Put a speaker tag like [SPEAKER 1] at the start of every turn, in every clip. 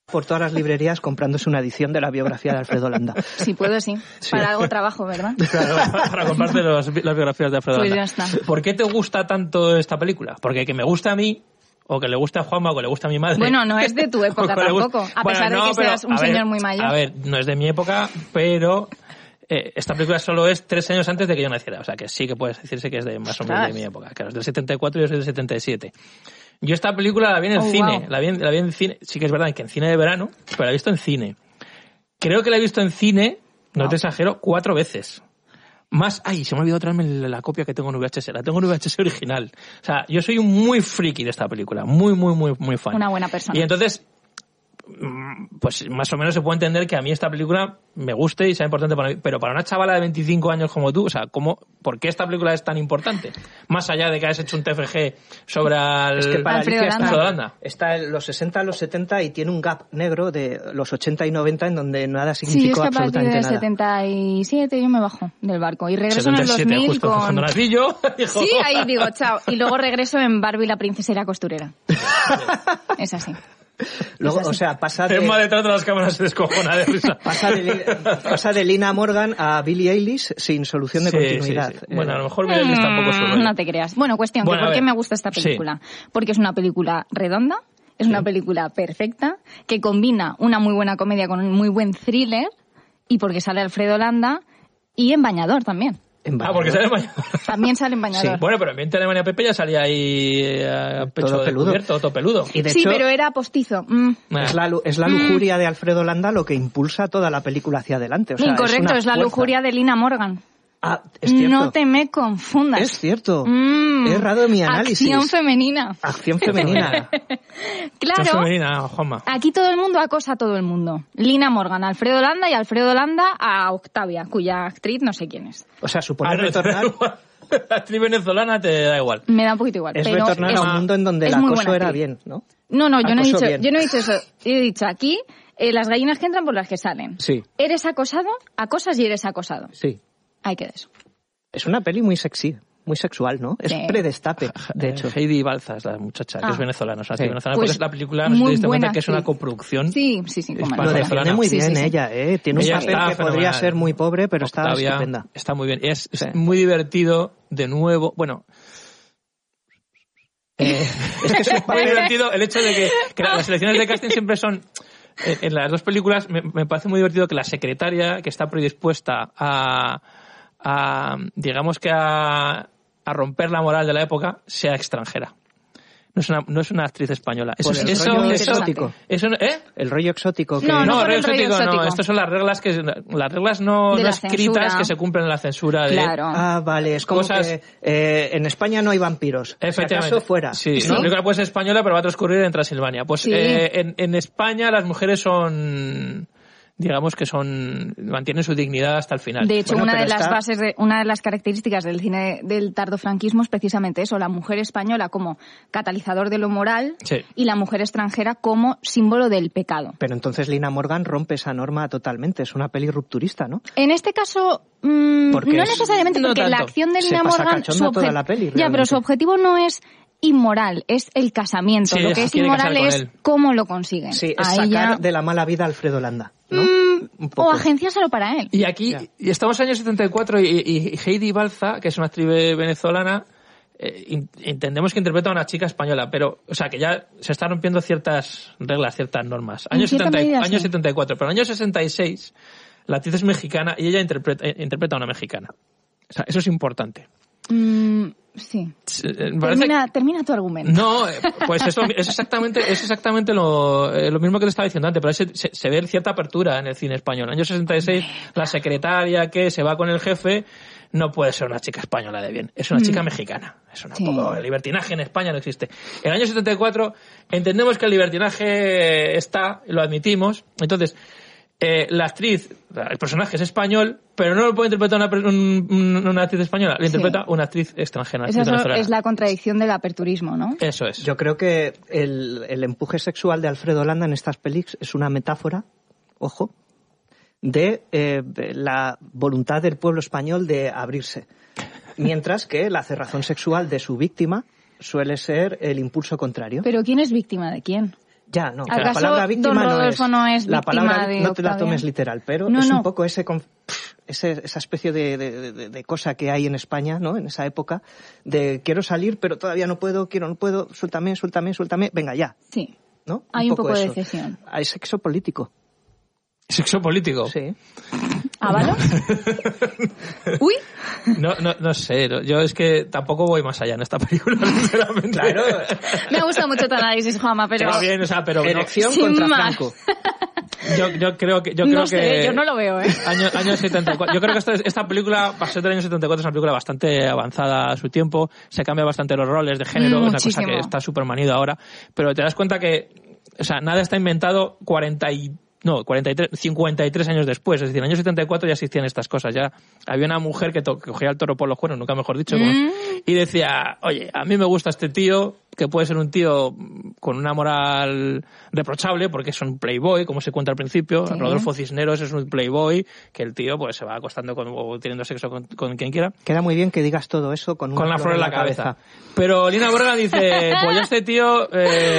[SPEAKER 1] por todas las librerías comprándose una edición de la biografía de Alfredo Landa.
[SPEAKER 2] Sí, puedo, sí. Para algo trabajo, ¿verdad?
[SPEAKER 3] Claro, para comprarte las biografías de Alfredo
[SPEAKER 2] Pues
[SPEAKER 3] Landa.
[SPEAKER 2] ya está.
[SPEAKER 3] ¿Por qué te gusta tanto esta película? Porque que me gusta a mí, o que le gusta a Juanma, o que le gusta a mi madre.
[SPEAKER 2] Bueno, no es de tu época tampoco, a pesar de que seas un señor muy mayor.
[SPEAKER 3] A ver, no es de mi época, pero esta película solo es 3 años antes de que yo naciera. O sea, que sí que puede decirse que es de más o menos de mi época. Claro, es del 74 y yo soy del 77. Yo esta película la vi en el cine.
[SPEAKER 2] Wow.
[SPEAKER 3] La vi en cine. Sí que es verdad que en cine de verano, pero la he visto en cine. Creo que la he visto en cine, no te exagero, 4 veces. Más, se me ha olvidado traerme la copia que tengo en VHS. La tengo en VHS original. O sea, yo soy un muy friki de esta película. Muy, muy, muy, muy fan.
[SPEAKER 2] Una buena persona.
[SPEAKER 3] Y entonces, pues más o menos se puede entender que a mí esta película me guste y sea importante para mí. Pero para una chavala de 25 años como tú, o sea, ¿por qué esta película es tan importante? Más allá de que hayas hecho un TFG sobre
[SPEAKER 1] Es que para
[SPEAKER 2] Alfredo
[SPEAKER 1] Alicia
[SPEAKER 2] Landa.
[SPEAKER 1] está en los 60 a los 70 y tiene un gap negro de los 80 y 90 en donde nada
[SPEAKER 2] Sí,
[SPEAKER 1] significó
[SPEAKER 2] es que a partir
[SPEAKER 1] absolutamente
[SPEAKER 2] del
[SPEAKER 1] nada.
[SPEAKER 2] 77 yo me bajo del barco y regreso
[SPEAKER 3] 77,
[SPEAKER 2] en el 2000
[SPEAKER 3] justo
[SPEAKER 2] con...
[SPEAKER 3] cogiendo un asillo.
[SPEAKER 2] Sí, ahí digo, chao. Y luego regreso en Barbie la princesa y la costurera. Es así.
[SPEAKER 1] Luego,
[SPEAKER 2] Es así.
[SPEAKER 1] o sea, pasa
[SPEAKER 3] Emma detrás de las cámaras se descojona de risa.
[SPEAKER 1] pasa de Lina Morgan a Billie Eilish sin solución de continuidad.
[SPEAKER 3] Sí. Bueno, a lo mejor Billie Eilish tampoco es
[SPEAKER 2] No te creas. Bueno, cuestión,
[SPEAKER 3] Bueno,
[SPEAKER 2] ¿por
[SPEAKER 3] a
[SPEAKER 2] qué
[SPEAKER 3] ver.
[SPEAKER 2] me gusta esta película? Porque es una película redonda, es una película perfecta, que combina una muy buena comedia con un muy buen thriller, y porque sale Alfredo Landa, y en Bañador también.
[SPEAKER 3] Porque sale mañana.
[SPEAKER 2] También sale en Bañador.
[SPEAKER 3] Sí. Bueno, pero en Mente Alemania Pepe ya salía ahí a pecho
[SPEAKER 1] Todo peludo.
[SPEAKER 3] descubierto, todo peludo.
[SPEAKER 1] Y de
[SPEAKER 2] Sí,
[SPEAKER 1] hecho,
[SPEAKER 2] pero era postizo.
[SPEAKER 1] es la lujuria de Alfredo Landa lo que impulsa toda la película hacia adelante. O sea,
[SPEAKER 2] Incorrecto,
[SPEAKER 1] una
[SPEAKER 2] es la
[SPEAKER 1] fuerza.
[SPEAKER 2] lujuria de Lina Morgan.
[SPEAKER 1] Ah, es cierto.
[SPEAKER 2] No te me confundas.
[SPEAKER 1] Es cierto. He errado mi análisis.
[SPEAKER 2] Acción femenina.
[SPEAKER 1] Acción femenina.
[SPEAKER 2] Claro.
[SPEAKER 3] Esto es femenina, Juanma.
[SPEAKER 2] Aquí todo el mundo acosa a todo el mundo. Lina Morgan, Alfredo Landa y Alfredo Landa a Octavia, cuya actriz no sé quién es.
[SPEAKER 1] O sea, supone
[SPEAKER 3] No,
[SPEAKER 1] retornar...
[SPEAKER 3] la actriz venezolana te da igual.
[SPEAKER 2] Me da un poquito igual.
[SPEAKER 1] Es
[SPEAKER 2] pero
[SPEAKER 1] retornar a un mundo en donde el
[SPEAKER 2] es muy
[SPEAKER 1] acoso
[SPEAKER 2] buena
[SPEAKER 1] era
[SPEAKER 2] actriz.
[SPEAKER 1] bien, ¿no?
[SPEAKER 2] No, yo no
[SPEAKER 1] Acoso
[SPEAKER 2] he
[SPEAKER 1] bien.
[SPEAKER 2] dicho eso. He dicho aquí, las gallinas que entran por las que salen.
[SPEAKER 1] Sí.
[SPEAKER 2] Eres acosado, acosas y eres acosado.
[SPEAKER 1] Sí.
[SPEAKER 2] Hay que de eso.
[SPEAKER 1] Es una peli muy sexy, muy sexual, ¿no? Es
[SPEAKER 2] Sí.
[SPEAKER 1] predestape, de hecho.
[SPEAKER 3] Heidi Balza es la muchacha, que es venezolana. Es una actriz venezolana,
[SPEAKER 2] Pues
[SPEAKER 3] porque es la película, no sé si te
[SPEAKER 2] muy
[SPEAKER 3] diste cuenta
[SPEAKER 2] buena
[SPEAKER 3] que es una
[SPEAKER 2] actriz.
[SPEAKER 3] coproducción.
[SPEAKER 2] Sí, cómo no.
[SPEAKER 1] Lo defiende
[SPEAKER 3] venezolana.
[SPEAKER 1] muy
[SPEAKER 2] Sí,
[SPEAKER 1] bien
[SPEAKER 2] sí.
[SPEAKER 1] ella, ¿eh? Tiene un
[SPEAKER 3] Ella
[SPEAKER 1] papel
[SPEAKER 3] está
[SPEAKER 1] que podría
[SPEAKER 3] fenomenal.
[SPEAKER 1] ser muy pobre, pero está
[SPEAKER 3] Octavia
[SPEAKER 1] estupenda.
[SPEAKER 3] está muy bien. Es
[SPEAKER 1] Sí.
[SPEAKER 3] muy divertido, de nuevo. Bueno,
[SPEAKER 1] Es que es un
[SPEAKER 3] muy
[SPEAKER 1] papel...
[SPEAKER 3] divertido el hecho de que las selecciones de casting siempre son... En las dos películas me parece muy divertido que la secretaria, que está predispuesta a digamos que a romper la moral de la época, sea extranjera. No es una actriz española.
[SPEAKER 1] Por el rollo exótico. El rollo exótico que...
[SPEAKER 2] No,
[SPEAKER 3] No,
[SPEAKER 2] por el rollo exótico.
[SPEAKER 3] no. Estas son las reglas no
[SPEAKER 2] De la
[SPEAKER 3] escritas
[SPEAKER 2] censura.
[SPEAKER 3] que se cumplen en la censura de...
[SPEAKER 2] Claro.
[SPEAKER 1] Ah, vale, es como
[SPEAKER 3] Cosas-
[SPEAKER 1] que en España no hay vampiros.
[SPEAKER 3] Efectivamente.
[SPEAKER 1] Si acaso fuera.
[SPEAKER 3] Sí,
[SPEAKER 2] ¿Sí?
[SPEAKER 3] la película puede ser española, pero va a transcurrir en Transilvania. Pues
[SPEAKER 2] Sí.
[SPEAKER 3] en España las mujeres son... digamos que mantienen su dignidad hasta el final.
[SPEAKER 2] De hecho,
[SPEAKER 1] Bueno,
[SPEAKER 2] una de
[SPEAKER 1] pero
[SPEAKER 2] las una de las características del cine del tardofranquismo es precisamente eso, la mujer española como catalizador de lo moral
[SPEAKER 3] Sí.
[SPEAKER 2] y la mujer extranjera como símbolo del pecado.
[SPEAKER 1] Pero entonces Lina Morgan rompe esa norma totalmente. Es una peli rupturista, ¿no?
[SPEAKER 2] En este caso,
[SPEAKER 1] Porque
[SPEAKER 2] no
[SPEAKER 1] es-
[SPEAKER 2] necesariamente,
[SPEAKER 3] no
[SPEAKER 2] porque la
[SPEAKER 3] tanto.
[SPEAKER 2] acción de
[SPEAKER 1] Se
[SPEAKER 2] Lina
[SPEAKER 1] pasa
[SPEAKER 2] Morgan...
[SPEAKER 1] cachonda toda la peli,
[SPEAKER 2] Ya, pero
[SPEAKER 1] realmente.
[SPEAKER 2] su objetivo no es inmoral, es el casamiento.
[SPEAKER 3] Sí,
[SPEAKER 2] Lo que es
[SPEAKER 3] quiere
[SPEAKER 2] inmoral
[SPEAKER 3] casar con
[SPEAKER 2] es
[SPEAKER 3] él.
[SPEAKER 2] cómo lo consiguen.
[SPEAKER 1] Sí, es
[SPEAKER 2] Ahí
[SPEAKER 1] sacar
[SPEAKER 2] ya-
[SPEAKER 1] de la mala vida a Alfredo Landa, ¿no? Un
[SPEAKER 2] o
[SPEAKER 1] poco.
[SPEAKER 2] agenciárselo para él.
[SPEAKER 3] Y aquí, y estamos en el año 74 y Heidi Balza, que es una actriz venezolana, entendemos que interpreta a una chica española, pero, o sea, que ya se están rompiendo ciertas reglas, ciertas normas.
[SPEAKER 2] En cierta medida,
[SPEAKER 3] Año
[SPEAKER 2] sí.
[SPEAKER 3] 74, pero en el año 66 la actriz es mexicana y ella interpreta a una mexicana. O sea, eso es importante.
[SPEAKER 2] Sí.
[SPEAKER 3] Me parece
[SPEAKER 2] Termina tu argumento.
[SPEAKER 3] No, pues eso es exactamente lo mismo que te estaba diciendo antes, pero ahí se ve cierta apertura en el cine español. En el año 66, la secretaria que se va con el jefe no puede ser una chica española de bien, es una chica mexicana. Es un poco, el libertinaje en España no existe. En el año 74 entendemos que el libertinaje está, lo admitimos, entonces la actriz, el personaje es español, pero no lo puede interpretar una actriz española, lo interpreta una actriz extranjera.
[SPEAKER 2] Esa
[SPEAKER 3] venezolana.
[SPEAKER 2] es la contradicción del aperturismo, ¿no?
[SPEAKER 3] Eso es.
[SPEAKER 1] Yo creo que el empuje sexual de Alfredo Landa en estas pelis es una metáfora, ojo, de la voluntad del pueblo español de abrirse. Mientras que la cerrazón sexual de su víctima suele ser el impulso contrario.
[SPEAKER 2] Pero ¿quién es víctima de quién?
[SPEAKER 1] Ya, no. La
[SPEAKER 2] ¿Acaso
[SPEAKER 1] palabra víctima
[SPEAKER 2] don Rodolfo no es
[SPEAKER 1] la
[SPEAKER 2] víctima
[SPEAKER 1] palabra
[SPEAKER 2] de
[SPEAKER 1] no te la
[SPEAKER 2] Octavia?
[SPEAKER 1] tomes literal, pero
[SPEAKER 2] No,
[SPEAKER 1] es
[SPEAKER 2] no.
[SPEAKER 1] un poco esa especie de cosa que hay en España, ¿no? En esa época, de quiero salir, pero todavía no puedo, suéltame, venga ya,
[SPEAKER 2] Sí.
[SPEAKER 1] ¿no?
[SPEAKER 2] Hay un poco de
[SPEAKER 1] eso.
[SPEAKER 2] cesión.
[SPEAKER 1] Hay sexo político.
[SPEAKER 3] ¿Sexo político?
[SPEAKER 1] Sí.
[SPEAKER 2] ¿Ábalos? Uy.
[SPEAKER 3] No sé, yo es que tampoco voy más allá en esta película, sinceramente.
[SPEAKER 1] Claro.
[SPEAKER 2] Me ha gustado mucho tu análisis, Juanma, pero...
[SPEAKER 3] Está bien, o sea, pero
[SPEAKER 1] Elección
[SPEAKER 2] Sin
[SPEAKER 1] contra
[SPEAKER 2] más.
[SPEAKER 1] Franco.
[SPEAKER 3] yo creo que
[SPEAKER 2] yo no lo veo, ¿eh?
[SPEAKER 3] Año 74. Yo creo que esta película, para ser del año 74, es una película bastante avanzada a su tiempo. Se cambia bastante los roles de género, una cosa
[SPEAKER 2] Muchísimo.
[SPEAKER 3] que está súper manido ahora. Pero te das cuenta que, o sea, nada está inventado 53 años después. Es decir, en el año 74 ya existían estas cosas. Ya había una mujer que cogía el toro por los cuernos, nunca mejor dicho, y decía, oye, a mí me gusta este tío, que puede ser un tío con una moral reprochable, porque es un playboy, como se cuenta al principio.
[SPEAKER 2] Sí.
[SPEAKER 3] Rodolfo Cisneros es un playboy, que el tío pues se va acostando o teniendo sexo con quien quiera.
[SPEAKER 1] Queda muy bien que digas todo eso con una
[SPEAKER 3] Con la flor en la cabeza. Pero Lina Borga dice, pues yo este tío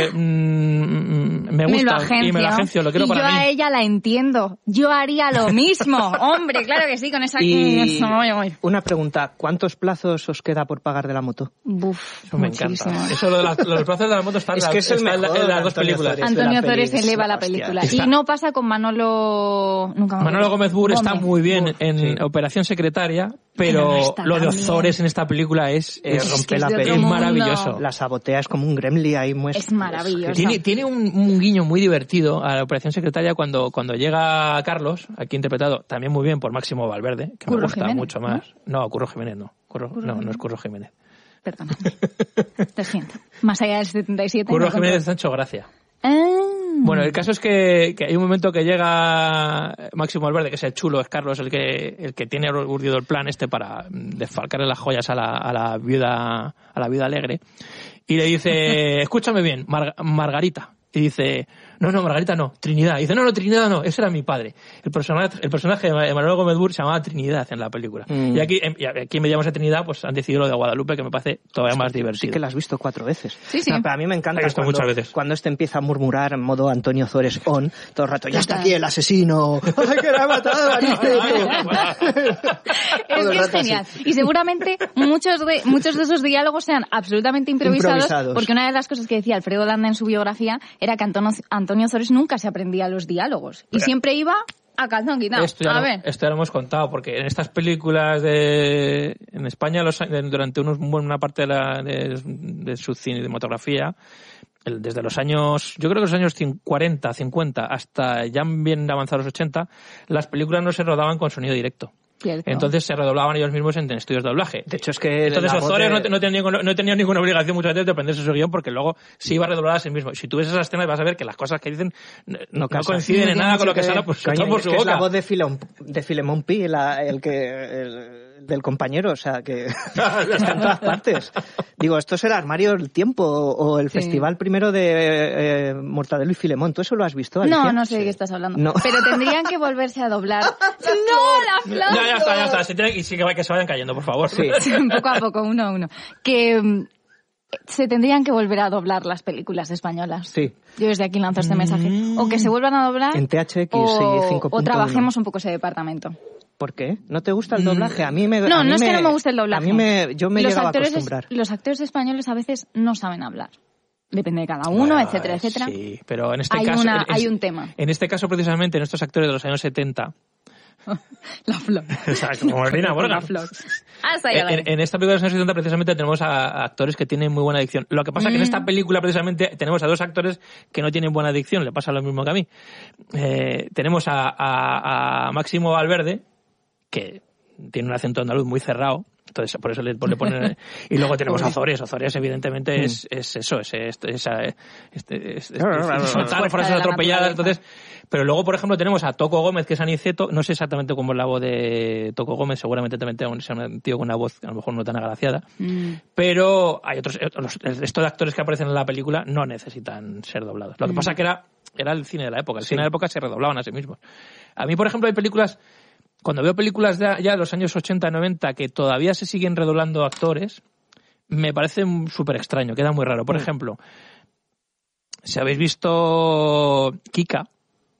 [SPEAKER 3] me gusta y me lo agencio, lo quiero
[SPEAKER 2] y
[SPEAKER 3] para
[SPEAKER 2] yo
[SPEAKER 3] mí.
[SPEAKER 2] a ella la entiendo. Yo haría lo mismo. Hombre, claro que sí, con esa...
[SPEAKER 1] Y
[SPEAKER 2] Voy.
[SPEAKER 1] una pregunta, ¿cuántos plazos os queda por pagar de la moto?
[SPEAKER 2] Buf,
[SPEAKER 3] Eso me
[SPEAKER 2] muchísimo.
[SPEAKER 3] encanta. Eso lo de los plazos de la moto está en,
[SPEAKER 1] Es que es el mejor,
[SPEAKER 3] en las dos
[SPEAKER 1] Antonio
[SPEAKER 3] películas.
[SPEAKER 1] Zores.
[SPEAKER 2] Antonio
[SPEAKER 1] de la
[SPEAKER 2] Zores
[SPEAKER 1] peli,
[SPEAKER 2] eleva la
[SPEAKER 1] hostia.
[SPEAKER 2] película.
[SPEAKER 3] Está-
[SPEAKER 2] Y no pasa con Manolo...
[SPEAKER 3] Manolo Gómez Bur está muy bien en
[SPEAKER 1] sí.
[SPEAKER 3] Operación Secretaria,
[SPEAKER 2] Pero
[SPEAKER 3] pero
[SPEAKER 2] no está
[SPEAKER 3] lo de
[SPEAKER 2] tan bien.
[SPEAKER 3] Ozores en esta película es
[SPEAKER 1] rompe la
[SPEAKER 2] de otro
[SPEAKER 1] peli.
[SPEAKER 3] es
[SPEAKER 2] mundo.
[SPEAKER 3] maravilloso.
[SPEAKER 1] La sabotea, es como un gremlin ahí muy...
[SPEAKER 2] Es maravilloso.
[SPEAKER 3] Tiene un guiño muy divertido a la Operación Secretaria cuando llega Carlos, aquí interpretado también muy bien por Máximo Valverde, que me
[SPEAKER 2] Curro
[SPEAKER 3] gusta
[SPEAKER 2] Jiménez,
[SPEAKER 3] mucho más. No, Curro Jiménez no. No es Curro Jiménez.
[SPEAKER 2] Perdona. Te siento. Más allá del 77...
[SPEAKER 3] Curro
[SPEAKER 2] no
[SPEAKER 3] Jiménez
[SPEAKER 2] controlo.
[SPEAKER 3] es Sancho Gracia.
[SPEAKER 2] Ah.
[SPEAKER 3] Bueno, el caso es que hay un momento que llega Máximo Valverde, que es el chulo, es Carlos el que tiene urdido el plan para desfalcarle las joyas a la viuda alegre, y le dice, escúchame bien, Margarita. Y dice, no, Margarita no, Trinidad. Y dice, no, Trinidad no, ese era mi padre. El personaje de Manolo Gómez Bur se llamaba Trinidad en la película. Y aquí en vez de Trinidad, pues han decidido lo de Guadalupe, que me parece todavía más divertido.
[SPEAKER 1] Sí que la has visto 4 veces.
[SPEAKER 2] Sí, sí.
[SPEAKER 1] No, pero a mí me encanta
[SPEAKER 3] La he visto muchas veces.
[SPEAKER 1] cuando empieza a murmurar en modo Antonio Zores on, todo el rato, ya está aquí el asesino. ¡Ay, que la ha matado!
[SPEAKER 2] Es que es genial. Y seguramente muchos de esos diálogos sean absolutamente improvisados, porque una de las cosas que decía Alfredo Landa en su biografía era que Antonio Zores nunca se aprendía los diálogos. Y siempre iba a calzón quitado.
[SPEAKER 3] Esto ya lo hemos contado, porque en estas películas en España, durante una parte de su cinematografía, desde los años, yo creo que los años 40, 50, hasta ya bien avanzados los 80, las películas no se rodaban con sonido directo.
[SPEAKER 2] Cierto.
[SPEAKER 3] Entonces se redoblaban ellos mismos en estudios de doblaje.
[SPEAKER 1] De hecho, es que...
[SPEAKER 3] Entonces Ozores no tenía ninguna obligación muchas veces de aprenderse su guión, porque luego se iba a redoblar a sí mismo. Y si tú ves esas escenas vas a ver que las cosas que dicen no coinciden en nada con lo que sale por su
[SPEAKER 1] Es la
[SPEAKER 3] boca.
[SPEAKER 1] voz de Filemón Pi, del compañero, o sea, que está en todas partes. Digo, esto será Armario del Tiempo o el festival primero de Mortadelo y Filemón. ¿Tú eso lo has visto, Alicia?
[SPEAKER 2] No sé de qué estás hablando.
[SPEAKER 1] No.
[SPEAKER 2] Pero tendrían que volverse a doblar. ¡No, la flor!
[SPEAKER 3] Ya está. Y sí que se vayan cayendo, por favor.
[SPEAKER 1] Sí.
[SPEAKER 2] Poco a poco, uno a uno. Que se tendrían que volver a doblar las películas españolas.
[SPEAKER 1] Sí.
[SPEAKER 2] Yo desde aquí lanzo este mensaje. O que se vuelvan a doblar.
[SPEAKER 1] En THX y 5.1.
[SPEAKER 2] O trabajemos un poco ese departamento.
[SPEAKER 1] ¿Por qué? ¿No te gusta el doblaje? A mí me...
[SPEAKER 2] No, no es que no me guste el doblaje.
[SPEAKER 1] Yo me he llegado a acostumbrar.
[SPEAKER 2] Los actores españoles a veces no saben hablar. Depende de cada uno, etcétera, etcétera.
[SPEAKER 3] Sí, pero en este
[SPEAKER 2] hay
[SPEAKER 3] caso...
[SPEAKER 2] hay un tema.
[SPEAKER 3] En este caso, precisamente, en estos actores de los años 70...
[SPEAKER 2] La flor.
[SPEAKER 3] Exacto, como Lina Borga.
[SPEAKER 2] La flor. Hasta allá.
[SPEAKER 3] En esta película de los años 70 precisamente tenemos a actores que tienen muy buena dicción. Lo que pasa es que en esta película precisamente tenemos a dos actores que no tienen buena dicción. Le pasa lo mismo que a mí. Tenemos a Máximo Valverde, que tiene un acento andaluz muy cerrado. Entonces, por eso le ponen... Y luego tenemos a Ozores. Ozores, evidentemente, es eso. Soltar frases atropelladas. Entonces... Pero luego, por ejemplo, tenemos a Toco Gómez, que es Aniceto. No sé exactamente cómo es la voz de Toco Gómez. Seguramente también sea un tío con una voz a lo mejor no tan agraciada. Pero hay otros... El resto de actores que aparecen en la película no necesitan ser doblados. Lo que pasa que era el cine de la época. El cine de la época se redoblaban a sí mismos. A mí, por ejemplo, hay películas... Cuando veo películas ya de los años 80, 90, que todavía se siguen redoblando actores, me parece súper extraño, queda muy raro. Por ejemplo, si habéis visto Kika,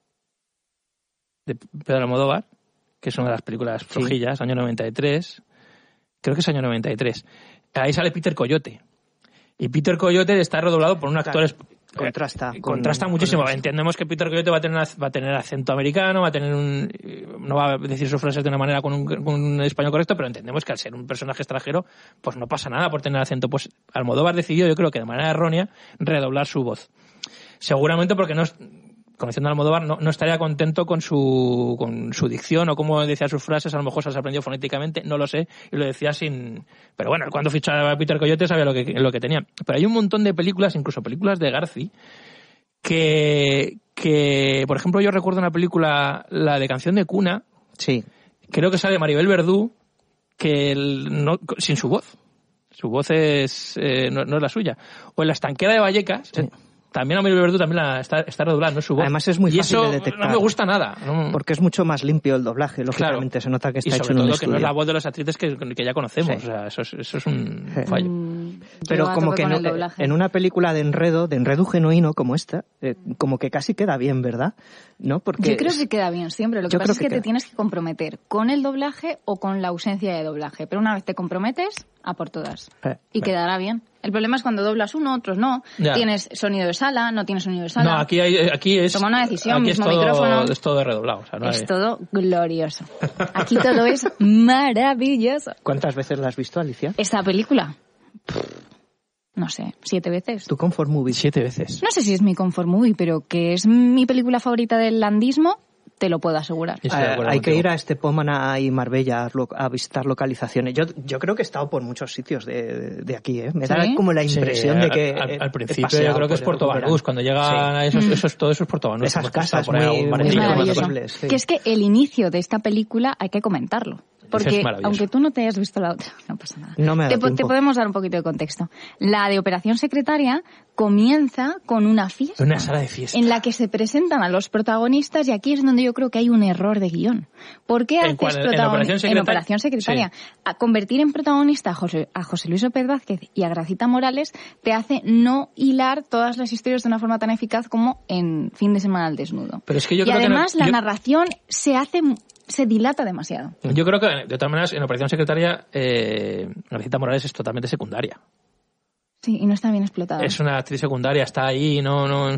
[SPEAKER 3] de Pedro Almodóvar, que es una de las películas flojillas, año 93, creo que es año 93, ahí sale Peter Coyote. Y Peter Coyote está redoblado por un actor... Contrasta muchísimo. Entendemos que Peter Coyote va a tener acento americano, no va a decir sus frases de una manera con un español correcto, pero entendemos que al ser un personaje extranjero, pues no pasa nada por tener acento. Pues Almodóvar decidió, yo creo que de manera errónea, redoblar su voz. Seguramente porque conociendo a Almodóvar, no estaría contento con su dicción o cómo decía sus frases. A lo mejor se las aprendió fonéticamente, no lo sé, y lo decía sin... Pero bueno, cuando fichaba a Peter Coyote sabía lo que tenía. Pero hay un montón de películas, incluso películas de Garci, que por ejemplo, yo recuerdo una película, la de Canción de Cuna,
[SPEAKER 1] sí,
[SPEAKER 3] creo que sale Maribel Verdú, sin su voz. Su voz no es la suya. O en La estanquera de Vallecas... Sí. También a Maribel Verdú también está redoblada, no es su voz.
[SPEAKER 1] Además es muy fácil de detectar.
[SPEAKER 3] No me gusta nada.
[SPEAKER 1] Porque es mucho más limpio el doblaje, lógicamente. Claro. Se nota que está hecho en un estudio. Y sobre todo que no es
[SPEAKER 3] la voz de los actrices que ya conocemos. Sí. O sea, eso es un fallo.
[SPEAKER 1] Pero como que en una película de enredo genuino como esta, como que casi queda bien, ¿verdad? ¿No? Porque
[SPEAKER 2] yo creo que queda bien siempre. Lo que pasa es que te tienes que comprometer con el doblaje o con la ausencia de doblaje. Pero una vez te comprometes, a por todas. Y quedará bien. El problema es cuando doblas uno, otros no. Ya. Tienes sonido de sala, no tienes sonido de sala.
[SPEAKER 3] No, aquí es...
[SPEAKER 2] Toma una decisión,
[SPEAKER 3] aquí
[SPEAKER 2] mismo
[SPEAKER 3] es todo,
[SPEAKER 2] micrófono.
[SPEAKER 3] Es todo redoblado. O sea, no
[SPEAKER 2] es todo glorioso. Aquí todo es maravilloso.
[SPEAKER 1] ¿Cuántas veces la has visto, Alicia?
[SPEAKER 2] Esta película... No sé, 7 veces.
[SPEAKER 1] ¿Tu comfort movie?
[SPEAKER 3] 7 veces.
[SPEAKER 2] No sé si es mi comfort movie, pero que es mi película favorita del landismo, te lo puedo asegurar.
[SPEAKER 1] Hay que ir a Estepona y Marbella a visitar localizaciones. Yo creo que he estado por muchos sitios de aquí, ¿eh? Me da como la impresión de que...
[SPEAKER 3] Al principio yo creo que es Puerto Banús, cuando llegan a todo eso es Puerto Banús.
[SPEAKER 1] Esas casas muy
[SPEAKER 2] maravilloso. Que es que el inicio de esta película hay que comentarlo. Porque aunque tú no te hayas visto la otra, no pasa nada.
[SPEAKER 1] No me da
[SPEAKER 2] te podemos dar un poquito de contexto. La de Operación Secretaria comienza con una fiesta.
[SPEAKER 3] Una sala de fiesta.
[SPEAKER 2] En la que se presentan a los protagonistas, y aquí es donde yo creo que hay un error de guión. ¿Por qué haces en Operación Secretaria? Sí. A convertir en protagonista a José Luis López Vázquez y a Gracita Morales te hace no hilar todas las historias de una forma tan eficaz como en Fin de Semana al Desnudo.
[SPEAKER 3] Pero es que yo
[SPEAKER 2] y
[SPEAKER 3] creo
[SPEAKER 2] además la narración se dilata demasiado.
[SPEAKER 3] Yo creo que, de todas maneras, en Operación Secretaria, Gracita Morales es totalmente secundaria.
[SPEAKER 2] Sí, y no está bien explotada.
[SPEAKER 3] Es una actriz secundaria, está ahí, no...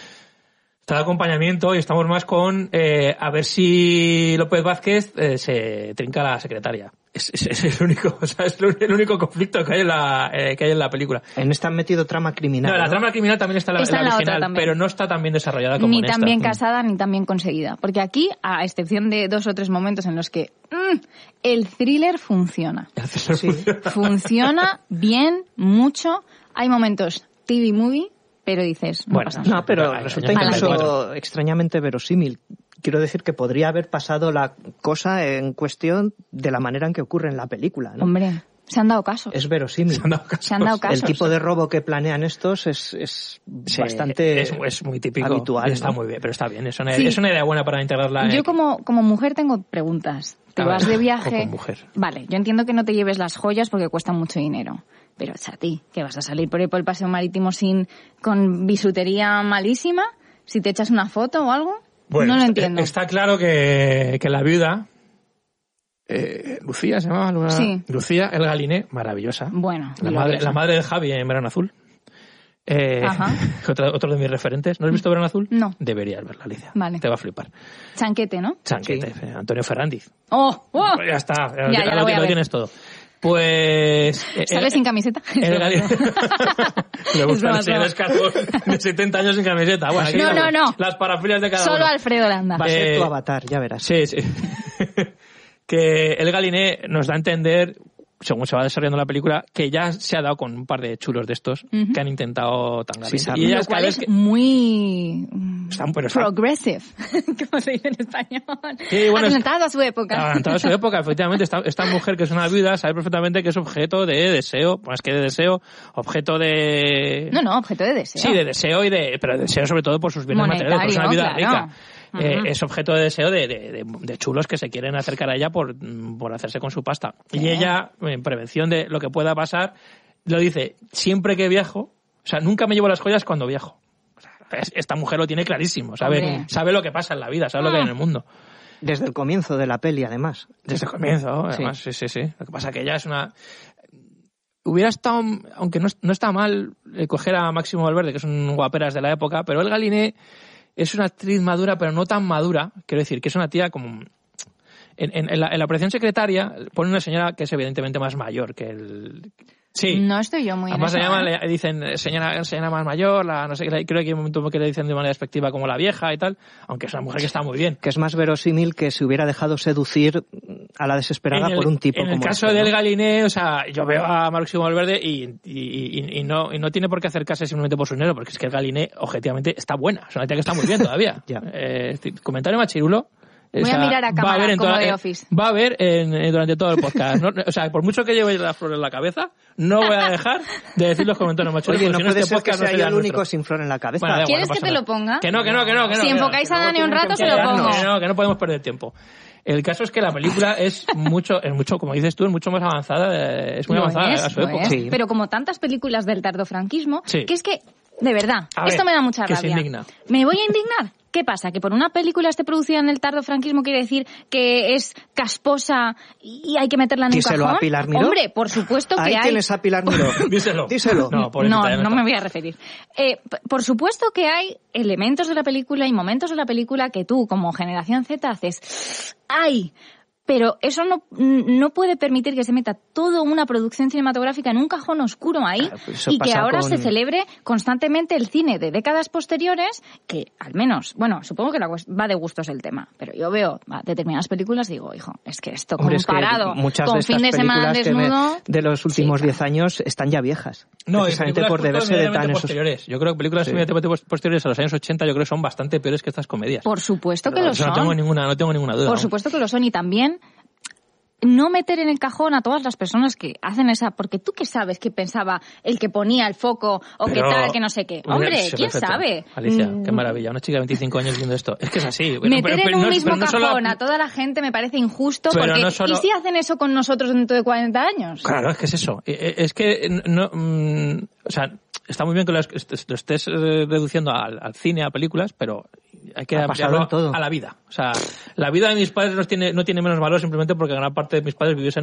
[SPEAKER 3] Está de acompañamiento y estamos más con a ver si López Vázquez se trinca la secretaria. Es el único, o sea, es el único conflicto que hay en la película.
[SPEAKER 1] En esta han metido trama criminal.
[SPEAKER 3] No, la trama criminal también está en la original, pero no está tan bien desarrollada como
[SPEAKER 2] ni
[SPEAKER 3] en esta.
[SPEAKER 2] Ni tan bien casada, ni tan bien conseguida. Porque aquí, a excepción de 2 o 3 momentos en los que el thriller funciona. Funciona bien, mucho. Hay momentos TV movie, pero dices, no pasa nada.
[SPEAKER 1] No, pero resulta incluso extrañamente verosímil. Quiero decir que podría haber pasado la cosa en cuestión de la manera en que ocurre en la película, ¿no?
[SPEAKER 2] Hombre, se han dado casos.
[SPEAKER 1] Es verosímil.
[SPEAKER 2] Se han dado casos.
[SPEAKER 1] El tipo de robo que planean estos es bastante
[SPEAKER 3] es muy típico,
[SPEAKER 1] habitual.
[SPEAKER 3] Está
[SPEAKER 1] ¿no?
[SPEAKER 3] muy bien, pero está bien. Es una idea buena para integrarla.
[SPEAKER 2] Yo como mujer tengo preguntas. Te vas de viaje.
[SPEAKER 3] Como mujer.
[SPEAKER 2] Vale, yo entiendo que no te lleves las joyas porque cuestan mucho dinero. Pero chati, ¿qué vas a salir por el paseo marítimo con bisutería malísima? ¿Si te echas una foto o algo?
[SPEAKER 3] Bueno,
[SPEAKER 2] no lo entiendo.
[SPEAKER 3] Está claro que la viuda, Lucía se llamaba,
[SPEAKER 2] sí.
[SPEAKER 3] Lucía El Galiné, maravillosa.
[SPEAKER 2] Bueno,
[SPEAKER 3] la madre de Javi en Verano Azul. Otro de mis referentes. ¿No has visto Verano Azul?
[SPEAKER 2] No.
[SPEAKER 3] Deberías verla, Alicia.
[SPEAKER 2] Vale.
[SPEAKER 3] Te va a flipar.
[SPEAKER 2] Chanquete, ¿no?
[SPEAKER 3] Chanquete, sí. Antonio Ferrandiz.
[SPEAKER 2] ¡Oh!
[SPEAKER 3] Pues ya está, ya lo tienes todo. Pues...
[SPEAKER 2] ¿Sale sin camiseta?
[SPEAKER 3] El Galiné. Le gusta el señor Escargos de 70 años sin camiseta. Bueno,
[SPEAKER 2] no.
[SPEAKER 3] Las parafilias de cada
[SPEAKER 2] Solo
[SPEAKER 3] uno.
[SPEAKER 2] Alfredo Landa.
[SPEAKER 1] Va a ser tu avatar, ya verás.
[SPEAKER 3] Sí. Que El Galiné nos da a entender, según se va desarrollando la película, que ya se ha dado con un par de chulos de estos que han intentado tangar.
[SPEAKER 2] Y ellas, lo cual es muy progressive, como se dice en español.
[SPEAKER 3] Sí, bueno,
[SPEAKER 2] adelantado a su época.
[SPEAKER 3] Adelantado a su época, efectivamente. Esta mujer, que es una viuda, sabe perfectamente que es objeto de deseo, más que de deseo, objeto de...
[SPEAKER 2] No, objeto de deseo.
[SPEAKER 3] Sí, de deseo pero de deseo sobre todo por sus bienes materiales, por una vida rica. Es objeto de deseo de chulos que se quieren acercar a ella por hacerse con su pasta. Sí. Y ella, en prevención de lo que pueda pasar, lo dice, siempre que viajo, o sea, nunca me llevo las joyas cuando viajo. O sea, esta mujer lo tiene clarísimo, sabe lo que pasa en la vida, sabe lo que hay en el mundo.
[SPEAKER 1] Desde el comienzo de la peli, además.
[SPEAKER 3] Desde el comienzo, además, sí. Lo que pasa es que ella es una... Hubiera estado, aunque no está mal coger a Máximo Valverde, que es un guaperas de la época, pero Elga Liné es una actriz madura, pero no tan madura. Quiero decir, que es una tía como... En la operación secretaria pone una señora que es evidentemente más mayor que el... Sí.
[SPEAKER 2] No estoy yo muy
[SPEAKER 3] además le dicen señora más mayor, no sé, creo que hay un momento que le dicen de manera despectiva como la vieja y tal, aunque es una mujer que está muy bien.
[SPEAKER 1] Que es más verosímil que se hubiera dejado seducir a la desesperada por un tipo como
[SPEAKER 3] En el caso de Elga Liné, o sea, yo veo a Máximo Valverde y no tiene por qué acercarse simplemente por su dinero, porque es que Elga Liné objetivamente está buena, es una tía que está muy bien todavía. Comentario machirulo.
[SPEAKER 2] Voy a mirar a cámara como de Office.
[SPEAKER 3] Va a haber durante todo el podcast. ¿No? O sea, por mucho que lleve la flor en la cabeza, no voy a dejar de decir los comentarios machuros.
[SPEAKER 1] Oye, no puede ser que sea yo el único sin flor en la cabeza.
[SPEAKER 3] Bueno,
[SPEAKER 2] ¿Quieres que te lo ponga?
[SPEAKER 3] Que no.
[SPEAKER 2] Si enfocáis a Dani un rato, se lo pongo.
[SPEAKER 3] Que no podemos perder tiempo. El caso es que la película es mucho, como dices tú, es mucho más avanzada, es muy avanzada a su época.
[SPEAKER 2] Sí. Pero como tantas películas del tardofranquismo, que es que, de verdad, esto me da mucha rabia.
[SPEAKER 3] Se indigna.
[SPEAKER 2] ¿Me voy a indignar? ¿Qué pasa? ¿Que por una película esté producida en el tardofranquismo quiere decir que es casposa y hay que meterla en un cajón?
[SPEAKER 1] Díselo a Pilar Miró.
[SPEAKER 2] Hombre, por supuesto que
[SPEAKER 1] Ahí
[SPEAKER 2] hay...
[SPEAKER 1] tienes a Pilar Miró. Díselo.
[SPEAKER 2] No me voy a referir. Por supuesto que hay elementos de la película y momentos de la película que tú, como generación Z, haces... ¡Ay! Pero eso no puede permitir que se meta toda una producción cinematográfica en un cajón oscuro ahí y que ahora se celebre constantemente el cine de décadas posteriores, que al menos, bueno, supongo que va de gustos el tema, pero yo veo determinadas películas y digo, hijo, es que esto comparado con Fin de Semana Desnudo...
[SPEAKER 1] de los últimos 10 años están ya viejas.
[SPEAKER 3] No,
[SPEAKER 1] precisamente por deberse de tan
[SPEAKER 3] posteriores. Yo creo que películas inmediatamente posteriores a los años 80 yo creo que son bastante peores que estas comedias.
[SPEAKER 2] Por supuesto que lo son.
[SPEAKER 3] No tengo ninguna duda.
[SPEAKER 2] Por supuesto que lo son, y también no meter en el cajón a todas las personas que hacen esa... Porque tú qué sabes qué pensaba el que ponía el foco o qué tal, que no sé qué. Hombre, ¿quién sabe?
[SPEAKER 3] Alicia, qué maravilla. Una chica de 25 años viendo esto. Es que es así.
[SPEAKER 2] Meter en un mismo cajón a toda la gente me parece injusto, porque ¿y si hacen eso con nosotros dentro de 40 años?
[SPEAKER 3] Claro, es que es eso. Es que no... o sea, está muy bien que lo estés reduciendo al cine, a películas, pero hay que adaptarlo a la vida. O sea, la vida de mis padres no tiene menos valor simplemente porque gran parte de mis padres viviesen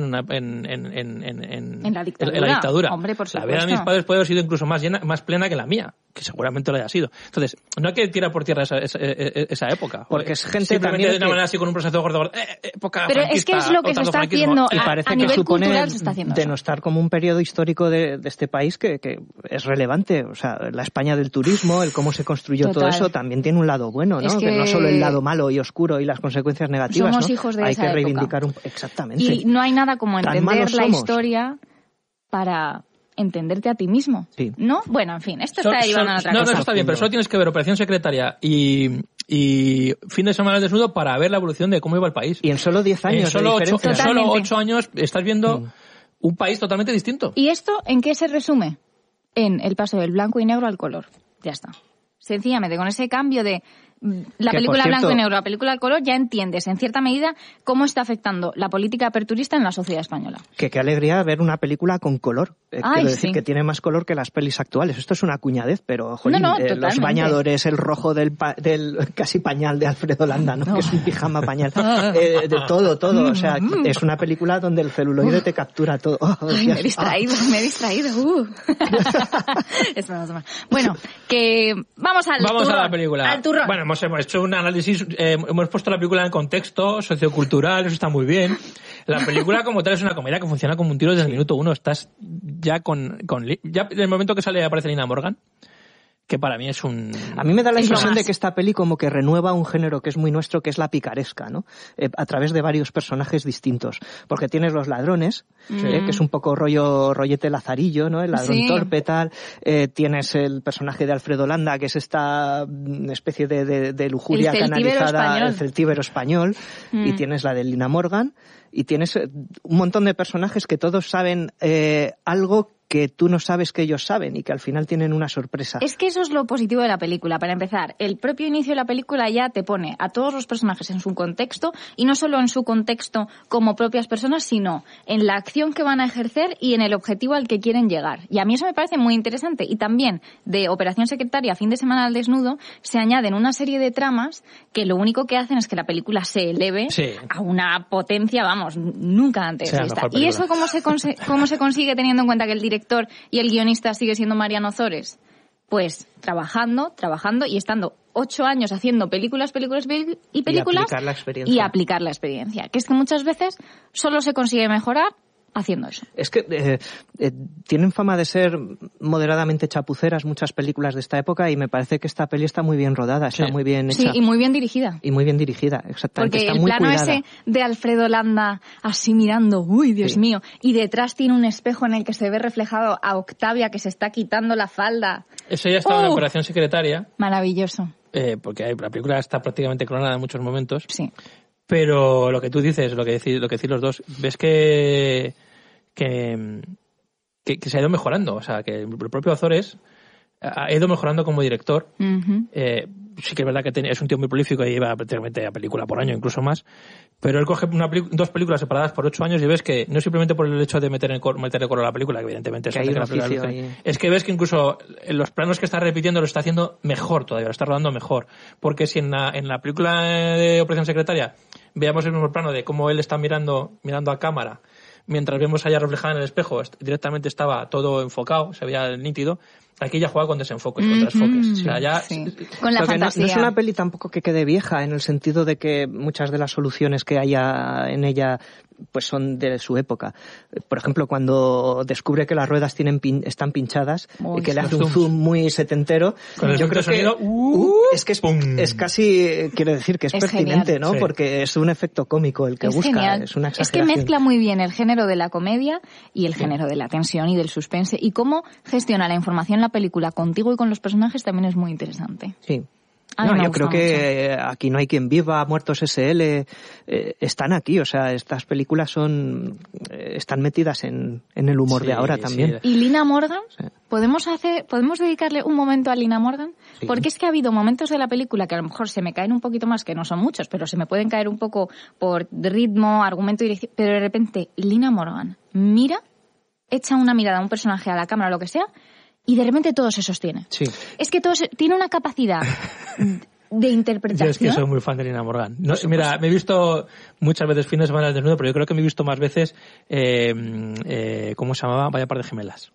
[SPEAKER 3] en la dictadura.
[SPEAKER 2] Hombre, por supuesto.
[SPEAKER 3] La vida de mis padres puede haber sido incluso más plena que la mía, que seguramente lo haya sido. Entonces, no hay que tirar por tierra esa época.
[SPEAKER 1] Porque es gente
[SPEAKER 3] simplemente
[SPEAKER 1] también
[SPEAKER 3] de una manera así con un proceso gordo. Época
[SPEAKER 2] pero
[SPEAKER 3] franquista,
[SPEAKER 2] es que es lo que se está haciendo
[SPEAKER 1] y parece
[SPEAKER 2] a nivel
[SPEAKER 1] que supone
[SPEAKER 2] cultural, se está haciendo
[SPEAKER 1] denostar como un periodo histórico de este país que es relevante. O sea, la España del turismo, el cómo se construyó todo eso, también tiene un lado bueno, ¿no? Que no solo el lado malo y oscuro y las consecuencias negativas,
[SPEAKER 2] somos
[SPEAKER 1] ¿no?
[SPEAKER 2] hijos de
[SPEAKER 1] hay
[SPEAKER 2] esa
[SPEAKER 1] que
[SPEAKER 2] época.
[SPEAKER 1] reivindicar exactamente.
[SPEAKER 2] Y no hay nada como entender la
[SPEAKER 1] somos.
[SPEAKER 2] Historia para entenderte a ti mismo.
[SPEAKER 1] Sí.
[SPEAKER 2] ¿No? Bueno, en fin, esto está llevando a otra cosa.
[SPEAKER 3] No, eso está bien, pero solo tienes que ver Operación Secretaria y Fin de Semana Desnudo para ver la evolución de cómo iba el país.
[SPEAKER 1] Y en solo 10 años.
[SPEAKER 3] En solo 8 años estás viendo un país totalmente distinto.
[SPEAKER 2] ¿Y esto en qué se resume? En el paso del blanco y negro al color. Ya está. Sencillamente, con ese cambio de la película blanco y negro, la película al color, ya entiendes en cierta medida cómo está afectando la política aperturista en la sociedad española.
[SPEAKER 1] Qué alegría ver una película con color. Quiero decir que tiene más color que las pelis actuales. Esto es una cuñadez, pero jolín, los bañadores, el rojo del casi pañal de Alfredo Landa, ¿no? Que es un pijama pañal. De todo. O sea, es una película donde el celuloide te captura todo.
[SPEAKER 2] Ay, me he distraído. Bueno, que vamos a
[SPEAKER 3] la película.
[SPEAKER 2] Al turrón.
[SPEAKER 3] Bueno, hemos hecho un análisis, hemos puesto la película en contexto sociocultural, eso está muy bien. La película como tal es una comedia que funciona como un tiro desde el minuto 1. Estás ya ya en el momento que sale aparece Nina Morgan, que para mí es un...
[SPEAKER 1] A mí me da la impresión de que esta peli como que renueva un género que es muy nuestro, que es la picaresca, ¿no? A través de varios personajes distintos. Porque tienes los ladrones, que es un poco rollete Lazarillo, ¿no? El ladrón torpe, tal. Tienes el personaje de Alfredo Landa, que es esta especie de lujuria canalizada, el celtíbero español. Y tienes la de Nina Morgan. Y tienes un montón de personajes que todos saben algo que tú no sabes que ellos saben y que al final tienen una sorpresa.
[SPEAKER 2] Es que eso es lo positivo de la película. Para empezar, el propio inicio de la película ya te pone a todos los personajes en su contexto, y no solo en su contexto como propias personas, sino en la acción que van a ejercer y en el objetivo al que quieren llegar. Y a mí eso me parece muy interesante. Y también de Operación Secretaria, Fin de semana al desnudo, se añaden una serie de tramas que lo único que hacen es que la película se eleve a una potencia, vamos, nunca antes vista. ¿Y eso cómo se consigue teniendo en cuenta que el director y el guionista sigue siendo Mariano Ozores? Pues trabajando y estando 8 años haciendo películas y aplicar la experiencia. Que es que muchas veces solo se consigue mejorar haciendo eso.
[SPEAKER 1] Es que tienen fama de ser moderadamente chapuceras muchas películas de esta época, y me parece que esta peli está muy bien rodada, está muy bien hecha.
[SPEAKER 2] Sí, y muy bien dirigida.
[SPEAKER 1] Y muy bien dirigida, exactamente.
[SPEAKER 2] Porque
[SPEAKER 1] está
[SPEAKER 2] el
[SPEAKER 1] muy
[SPEAKER 2] plano
[SPEAKER 1] cuidada.
[SPEAKER 2] ese de Alfredo Landa así mirando, uy, Dios mío, y detrás tiene un espejo en el que se ve reflejado a Octavia que se está quitando la falda.
[SPEAKER 3] Eso ya estaba en Operación Secretaria.
[SPEAKER 2] Maravilloso.
[SPEAKER 3] Porque la película está prácticamente clonada en muchos momentos.
[SPEAKER 2] Sí.
[SPEAKER 3] Pero lo que tú dices, lo que decís los dos, ves que se ha ido mejorando. O sea, que el propio Ozores ha ido mejorando como director.
[SPEAKER 2] Uh-huh.
[SPEAKER 3] Sí que es verdad que es un tío muy prolífico y lleva prácticamente a película por año, incluso más. Pero él coge dos películas separadas por 8 años y ves que no simplemente por el hecho de meterle color a la película, que evidentemente
[SPEAKER 1] que hay un oficio ahí.
[SPEAKER 3] Es que ves que incluso los planos que está repitiendo lo está haciendo mejor todavía, lo está rodando mejor. Porque si en la película de Operación Secretaria veamos el mismo plano de cómo él está mirando a cámara, mientras vemos allá reflejada en el espejo, directamente estaba todo enfocado, se veía nítido. Aquí ya juega con desenfoques, con trasfoques. O sea, ya...
[SPEAKER 2] Sí. Con la fantasía.
[SPEAKER 1] No es una peli tampoco que quede vieja, en el sentido de que muchas de las soluciones que haya en ella pues son de su época. Por ejemplo, cuando descubre que las ruedas están pinchadas, y que le hace un zoom muy setentero, yo creo que es casi, quiero decir que es pertinente, genial, ¿no? Sí. Porque es un efecto cómico el que busca, genial. Es una exageración.
[SPEAKER 2] Es que mezcla muy bien el género de la comedia y el género de la tensión y del suspense, y cómo gestiona la información la película contigo y con los personajes también es muy interesante.
[SPEAKER 1] Sí. No, yo creo que Aquí no hay quien viva, Muertos S.L. Están aquí, o sea, estas películas están metidas en el humor de ahora también.
[SPEAKER 2] Sí. ¿Y Lina Morgan? Sí. ¿Podemos dedicarle un momento a Lina Morgan? Sí. Porque es que ha habido momentos de la película que a lo mejor se me caen un poquito más, que no son muchos, pero se me pueden caer un poco por ritmo, argumento y dirección, pero de repente Lina Morgan mira, echa una mirada a un personaje, a la cámara o lo que sea, y de repente todo se sostiene.
[SPEAKER 1] Sí.
[SPEAKER 2] Es que tiene una capacidad de interpretación.
[SPEAKER 3] Yo es que soy muy fan de Lina Morgan. No, mira, me he visto muchas veces Fin de semana al desnudo, pero yo creo que me he visto más veces, ¿cómo se llamaba? Vaya par de gemelas.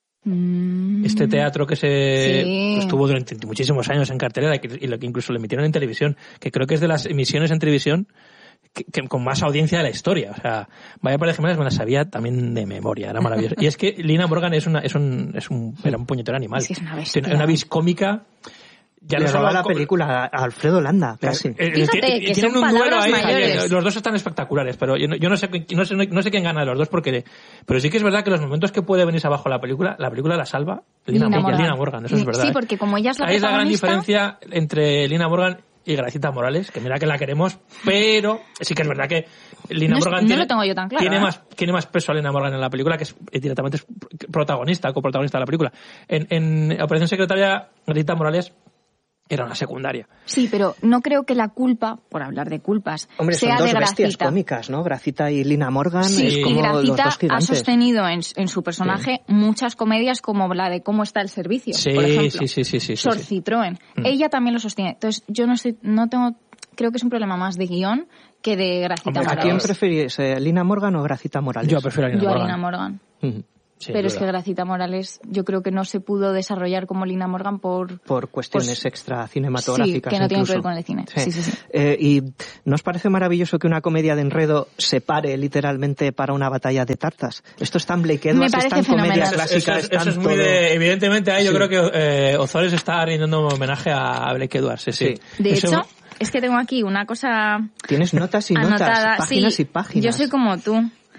[SPEAKER 3] Este teatro que estuvo durante muchísimos años en cartelera y lo que incluso le emitieron en televisión, que creo que es de las emisiones en televisión que con más audiencia de la historia. O sea, Vaya par de gemelas me la sabía también de memoria, era maravilloso. Y es que Lina Morgan era un puñetero animal.
[SPEAKER 2] Es que es una bestia.
[SPEAKER 3] Una vis cómica.
[SPEAKER 1] Ya le roba la película a Alfredo Landa, casi.
[SPEAKER 2] Fíjate que son palabras mayores.
[SPEAKER 3] Los dos están espectaculares, pero yo no sé quién gana de los dos, pero sí que es verdad que los momentos que puede venirse abajo la película la salva Lina Morgan, eso es verdad.
[SPEAKER 2] Sí, porque como ella es la
[SPEAKER 3] protagonista... Ahí es la gran diferencia
[SPEAKER 2] diferencia
[SPEAKER 3] entre Lina Morgan y Gracita Morales, que mira que la queremos, pero sí que es verdad que Lina Morgan tiene más peso a Lina Morgan en la película, que es directamente coprotagonista de la película. En Operación Secretaria, Gracita Morales era una secundaria.
[SPEAKER 2] Sí, pero no creo que la culpa, por hablar de culpas,
[SPEAKER 1] hombre,
[SPEAKER 2] sea
[SPEAKER 1] son
[SPEAKER 2] de
[SPEAKER 1] dos
[SPEAKER 2] Gracita.
[SPEAKER 1] Bestias cómicas, ¿no? Gracita y Lina Morgan,
[SPEAKER 2] sí,
[SPEAKER 1] es como
[SPEAKER 2] y Gracita
[SPEAKER 1] los dos gigantes.
[SPEAKER 2] Ha sostenido en su personaje muchas comedias como la de Cómo está el servicio, por ejemplo.
[SPEAKER 3] Sí.
[SPEAKER 2] Sor Citroën. Ella también lo sostiene. Entonces, yo creo que es un problema más de guión que de Gracita Morales.
[SPEAKER 1] ¿A quién preferís, Lina Morgan o Gracita Morales?
[SPEAKER 3] Yo prefiero a
[SPEAKER 2] Lina Morgan.
[SPEAKER 3] Sí,
[SPEAKER 2] pero es que Gracita Morales yo creo que no se pudo desarrollar como Lina Morgan por
[SPEAKER 1] cuestiones extra cinematográficas.
[SPEAKER 2] Sí, que no tienen que ver
[SPEAKER 1] incluso
[SPEAKER 2] con el cine. Sí.
[SPEAKER 1] ¿Y no os parece maravilloso que una comedia de enredo se pare literalmente para una batalla de tartas? Esto está en Blake Edwards, está en comedia clásica.
[SPEAKER 3] Eso es muy evidentemente ahí yo creo que Ozores está rindiendo homenaje a Blake Edwards. Sí.
[SPEAKER 2] De hecho, es que tengo aquí una cosa...
[SPEAKER 1] Tienes notas y
[SPEAKER 2] anotada.
[SPEAKER 1] Notas, páginas y páginas.
[SPEAKER 2] Yo soy como tú.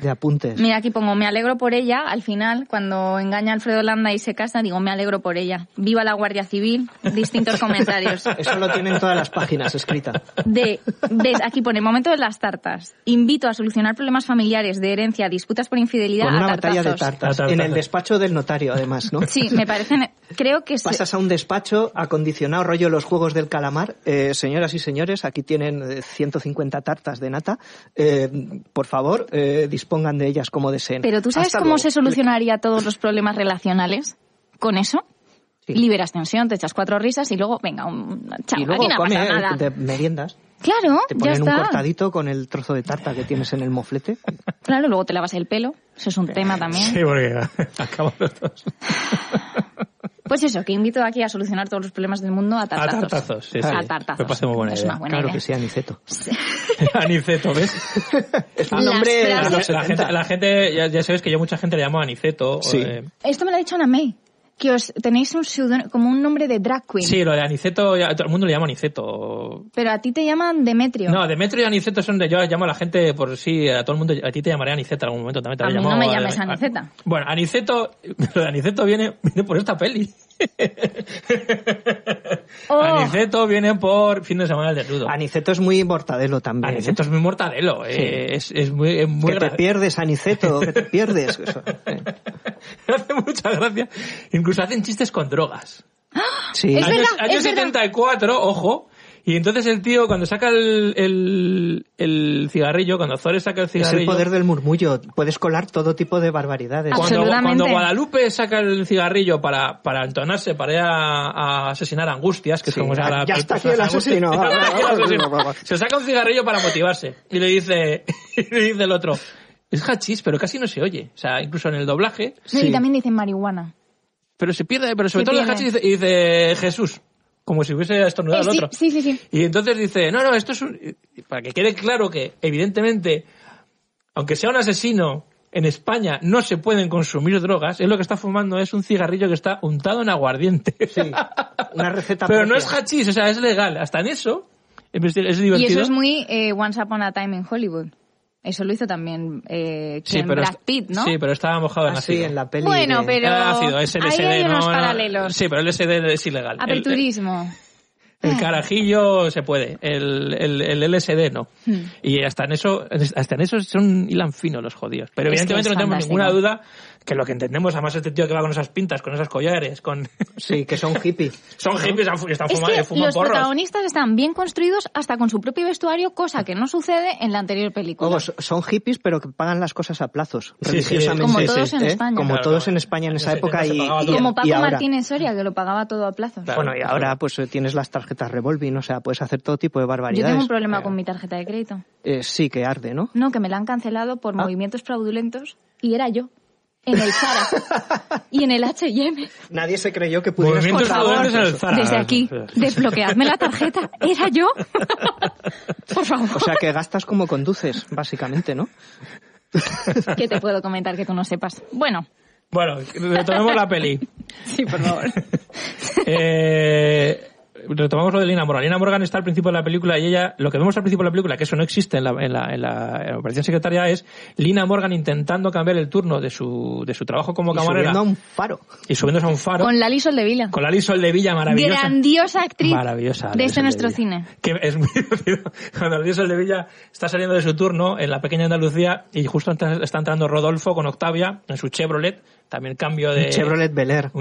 [SPEAKER 1] de apuntes.
[SPEAKER 2] Mira, aquí pongo, me alegro por ella, al final, cuando engaña a Alfredo Landa y se casa, digo, me alegro por ella. Viva la Guardia Civil, distintos comentarios.
[SPEAKER 1] Eso lo tienen todas las páginas escritas.
[SPEAKER 2] Aquí pone, momento de las tartas. Invito a solucionar problemas familiares, de herencia, disputas por infidelidad
[SPEAKER 1] Con una
[SPEAKER 2] a tartazos.
[SPEAKER 1] batalla de tartas. En el despacho del notario, además, ¿no?
[SPEAKER 2] Sí, me parecen, creo que...
[SPEAKER 1] Pasas a un despacho acondicionado, rollo los juegos del calamar. Señoras y señores, aquí tienen 150 tartas de nata. Por favor, dispongan de ellas como deseen.
[SPEAKER 2] Pero ¿tú sabes
[SPEAKER 1] Hasta
[SPEAKER 2] cómo
[SPEAKER 1] luego.
[SPEAKER 2] se solucionaría todos los problemas relacionales con eso?
[SPEAKER 1] Sí.
[SPEAKER 2] Liberas tensión, te echas 4 risas y luego, venga, chao,
[SPEAKER 1] Y luego
[SPEAKER 2] aquí no
[SPEAKER 1] come,
[SPEAKER 2] pasa nada.
[SPEAKER 1] te meriendas.
[SPEAKER 2] Claro,
[SPEAKER 1] Te
[SPEAKER 2] ya
[SPEAKER 1] ponen un
[SPEAKER 2] está.
[SPEAKER 1] cortadito con el trozo de tarta que tienes en el moflete.
[SPEAKER 2] Claro, luego te lavas el pelo. Eso es un tema también.
[SPEAKER 3] Sí, porque acabamos los dos.
[SPEAKER 2] Pues eso, que invito aquí a solucionar todos los problemas del mundo a
[SPEAKER 3] A
[SPEAKER 2] tartazos.
[SPEAKER 3] tartazos, sí, sí.
[SPEAKER 2] A tartazos.
[SPEAKER 3] Me parece muy buena
[SPEAKER 2] Es
[SPEAKER 3] idea.
[SPEAKER 2] una buena
[SPEAKER 1] Claro
[SPEAKER 2] idea.
[SPEAKER 1] que sí, Aniceto.
[SPEAKER 3] Aniceto, ¿ves?
[SPEAKER 1] Es un
[SPEAKER 2] Las
[SPEAKER 1] nombre de
[SPEAKER 2] frases-
[SPEAKER 1] los 70.
[SPEAKER 3] La gente ya sabes que yo mucha gente le llamo Aniceto.
[SPEAKER 1] Sí.
[SPEAKER 2] Esto me lo ha dicho Ana May, que os tenéis como un nombre de drag queen.
[SPEAKER 3] Sí, lo de Aniceto, todo el mundo le llama Aniceto.
[SPEAKER 2] Pero a ti te llaman Demetrio.
[SPEAKER 3] No, Demetrio y Aniceto son de... Yo llamo a la gente por sí, a todo el mundo... A ti te llamaré Aniceta en algún momento también. Te
[SPEAKER 2] A
[SPEAKER 3] habré
[SPEAKER 2] mí no
[SPEAKER 3] llamado
[SPEAKER 2] me llames Aniceta.
[SPEAKER 3] Bueno, Aniceto... Lo de Aniceto viene por esta peli.
[SPEAKER 2] Oh.
[SPEAKER 3] Aniceto viene por Fin de Semana del Desnudo.
[SPEAKER 1] Aniceto es muy mortadelo también.
[SPEAKER 3] Aniceto es muy mortadelo. Es muy
[SPEAKER 1] Que te
[SPEAKER 3] gra-
[SPEAKER 1] pierdes, Aniceto, que te pierdes. Eso,
[SPEAKER 3] Me hace mucha gracia. Incluso hacen chistes con drogas.
[SPEAKER 1] Sí.
[SPEAKER 2] Es verdad,
[SPEAKER 3] Años
[SPEAKER 2] es verdad.
[SPEAKER 3] 74, ojo. Y entonces el tío, cuando saca el cigarrillo, cuando Zores saca el
[SPEAKER 1] Es el
[SPEAKER 3] cigarrillo...
[SPEAKER 1] poder del murmullo. Puedes colar todo tipo de barbaridades.
[SPEAKER 2] Absolutamente.
[SPEAKER 3] Cuando Guadalupe saca el cigarrillo para entonarse, para ir a asesinar a Angustias, que
[SPEAKER 1] Sí.
[SPEAKER 3] es como se llama
[SPEAKER 1] Ya está aquí el asesino.
[SPEAKER 3] Ya está aquí el asesino. Se saca un cigarrillo para motivarse. Y le dice el otro, es hachís, pero casi no se oye. O sea, incluso en el doblaje,
[SPEAKER 2] No, y también dicen marihuana.
[SPEAKER 3] pero se pierde, pero sobre
[SPEAKER 2] Se
[SPEAKER 3] todo el
[SPEAKER 2] pierde.
[SPEAKER 3] hachís dice Jesús. Como si hubiese estornudado el
[SPEAKER 2] Sí,
[SPEAKER 3] otro.
[SPEAKER 2] sí.
[SPEAKER 3] Y entonces dice, no, esto es para que quede claro que, evidentemente, aunque sea un asesino, en España no se pueden consumir drogas, él lo que está fumando es un cigarrillo que está untado en aguardiente.
[SPEAKER 1] Sí, una receta
[SPEAKER 3] Pero no
[SPEAKER 1] propia.
[SPEAKER 3] es hachís, o sea, es legal. Hasta en eso es
[SPEAKER 2] Y
[SPEAKER 3] divertido.
[SPEAKER 2] eso es muy Once Upon a Time in Hollywood. Eso lo hizo también Brad Pitt, ¿no?
[SPEAKER 3] Sí, pero estaba mojado en
[SPEAKER 1] Así
[SPEAKER 3] ácido.
[SPEAKER 1] en la peli.
[SPEAKER 2] Bueno,
[SPEAKER 1] de-
[SPEAKER 2] pero
[SPEAKER 3] Era ácido, es
[SPEAKER 2] ahí
[SPEAKER 3] LSD,
[SPEAKER 2] hay unos
[SPEAKER 3] no,
[SPEAKER 2] paralelos.
[SPEAKER 3] Sí, pero el LSD es ilegal.
[SPEAKER 2] Aperturismo.
[SPEAKER 3] El carajillo se puede, el LSD no.
[SPEAKER 2] Hmm.
[SPEAKER 3] Y hasta en eso son hilan fino los jodidos. Pero
[SPEAKER 2] Es que
[SPEAKER 3] evidentemente
[SPEAKER 2] es
[SPEAKER 3] no tenemos
[SPEAKER 2] fantástico.
[SPEAKER 3] ninguna duda que lo que entendemos, además este tío que va con esas pintas, con esos collares, con
[SPEAKER 1] Sí, que son hippies.
[SPEAKER 3] son hippies, están
[SPEAKER 2] Es
[SPEAKER 3] fumando,
[SPEAKER 2] que
[SPEAKER 3] fuman
[SPEAKER 2] los
[SPEAKER 3] porros.
[SPEAKER 2] protagonistas están bien construidos hasta con su propio vestuario, cosa que no sucede en la anterior película.
[SPEAKER 1] Luego, son hippies, pero que pagan las cosas a plazos,
[SPEAKER 3] Sí,
[SPEAKER 1] religiosamente.
[SPEAKER 2] Como todos en España.
[SPEAKER 1] Como
[SPEAKER 3] Claro,
[SPEAKER 1] todos
[SPEAKER 3] claro.
[SPEAKER 1] en España en esa
[SPEAKER 3] Sí,
[SPEAKER 1] época
[SPEAKER 3] se
[SPEAKER 1] y,
[SPEAKER 3] pagaba
[SPEAKER 1] y-
[SPEAKER 3] todo.
[SPEAKER 2] Como Paco
[SPEAKER 1] y ahora.
[SPEAKER 2] Martínez Soria, que lo pagaba todo a plazos.
[SPEAKER 3] Claro.
[SPEAKER 1] Bueno, y ahora pues tienes las tarjetas revolving, o sea, puedes hacer todo tipo de
[SPEAKER 2] Yo
[SPEAKER 1] barbaridades.
[SPEAKER 2] tengo un problema con mi tarjeta de crédito.
[SPEAKER 1] Sí, que arde, ¿no?
[SPEAKER 2] No, que me la han cancelado por
[SPEAKER 1] Ah.
[SPEAKER 2] movimientos fraudulentos y era yo. En el Zara y en el H&M.
[SPEAKER 1] Nadie se creyó que pudieras
[SPEAKER 3] Movimientos
[SPEAKER 1] controlar
[SPEAKER 3] fraudulentos en el
[SPEAKER 1] eso.
[SPEAKER 3] Zara.
[SPEAKER 2] Desde aquí, desbloqueadme la tarjeta. ¿Era yo? Por favor.
[SPEAKER 1] O sea, que gastas como conduces, básicamente, ¿no?
[SPEAKER 2] ¿Qué te puedo comentar que tú no sepas? Bueno,
[SPEAKER 3] Bueno, retomemos la peli.
[SPEAKER 2] sí, por favor.
[SPEAKER 3] Retomamos lo de Lina Morgan. Lina Morgan está al principio de la película y ella, lo que vemos al principio de la película, que eso no existe en la operación secretaria, es Lina Morgan intentando cambiar el turno de su trabajo como
[SPEAKER 1] Y
[SPEAKER 3] camarera
[SPEAKER 1] subiendo a un faro.
[SPEAKER 3] y subiéndose a un faro
[SPEAKER 2] Con Lali Soldevila.
[SPEAKER 3] con Lali Soldevilla, maravillosa.
[SPEAKER 2] Grandiosa actriz
[SPEAKER 3] Maravillosa.
[SPEAKER 2] de
[SPEAKER 3] Lali
[SPEAKER 2] este nuestro
[SPEAKER 3] Soldevilla.
[SPEAKER 2] cine.
[SPEAKER 3] Que es muy divertido. Cuando Lali Soldevilla está saliendo de su turno en la pequeña Andalucía y justo está entrando Rodolfo con Octavia en su Chevrolet, también cambio de...
[SPEAKER 1] Chevrolet Bel Air.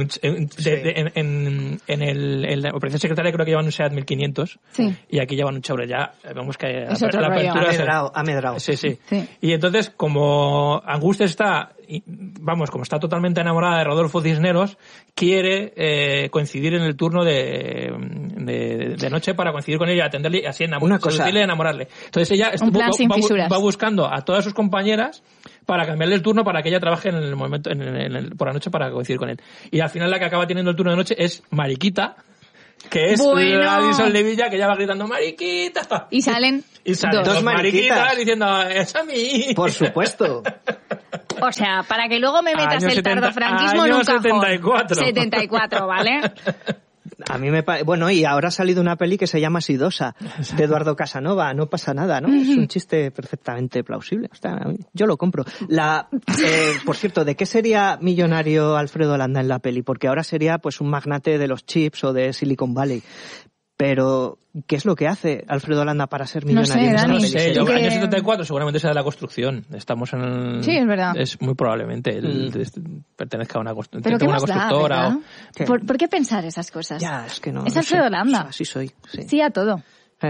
[SPEAKER 3] En la operación secretaria creo que llevan un Seat 1500
[SPEAKER 2] Sí.
[SPEAKER 3] y aquí llevan un Chevrolet. Ya vemos que
[SPEAKER 2] Es otro
[SPEAKER 3] la
[SPEAKER 2] rollo.
[SPEAKER 3] apertura es-
[SPEAKER 1] Amedrado.
[SPEAKER 3] Sí, sí,
[SPEAKER 2] Sí.
[SPEAKER 3] Y entonces, como Angustias como está totalmente enamorada de Rodolfo Cisneros, quiere coincidir en el turno de noche para coincidir con ella y atenderle y así
[SPEAKER 1] Una cosa.
[SPEAKER 3] seducirle y enamorarle. Entonces ella
[SPEAKER 2] Un plan sin fisuras.
[SPEAKER 3] va buscando a todas sus compañeras para cambiarle el turno para que ella trabaje en el momento por la noche para coincidir con él. Y al final la que acaba teniendo el turno de noche es Mariquita, que es
[SPEAKER 2] Bueno.
[SPEAKER 3] la Soldevilla, que ya va gritando ¡Mariquita!
[SPEAKER 2] Y salen
[SPEAKER 3] Y salen
[SPEAKER 2] dos.
[SPEAKER 3] dos mariquitas
[SPEAKER 1] mariquitas
[SPEAKER 3] diciendo ¡es a mí!
[SPEAKER 1] Por supuesto.
[SPEAKER 2] O sea, para que luego me metas
[SPEAKER 3] Año
[SPEAKER 2] el
[SPEAKER 3] 70,
[SPEAKER 2] tardofranquismo en
[SPEAKER 3] año
[SPEAKER 2] un cajón.
[SPEAKER 3] 74.
[SPEAKER 2] 74, ¿vale?
[SPEAKER 1] A mí bueno, y ahora ha salido una peli que se llama Sidosa, de Eduardo Casanova, no pasa nada, ¿no? Es un chiste perfectamente plausible. O sea, yo lo compro. Por cierto, ¿de qué sería millonario Alfredo Landa en la peli? Porque ahora sería pues un magnate de los chips o de Silicon Valley. Pero, ¿qué es lo que hace Alfredo Landa para ser millonario?
[SPEAKER 2] Dani.
[SPEAKER 3] No sé, yo año 74 seguramente sea de la construcción. Estamos en...
[SPEAKER 2] Sí, es verdad.
[SPEAKER 3] Es muy probablemente. Él pertenezca a una constructora.
[SPEAKER 2] ¿Pero qué más da,
[SPEAKER 3] o...
[SPEAKER 2] ¿Por qué pensar esas cosas?
[SPEAKER 1] Ya, es que no.
[SPEAKER 2] Es Alfredo Landa.
[SPEAKER 1] Así soy.
[SPEAKER 2] Sí a todo.